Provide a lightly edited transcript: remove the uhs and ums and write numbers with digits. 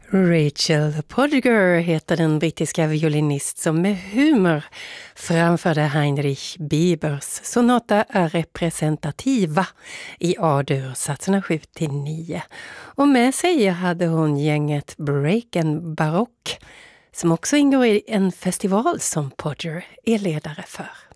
Rachel Podger heter den brittiska violinist som med humor framförde Heinrich Biebers sonata är representativa i A-dur, satserna 7-9. Och med sig hade hon gänget Breaken Baroque som också ingår i en festival som Podger är ledare för.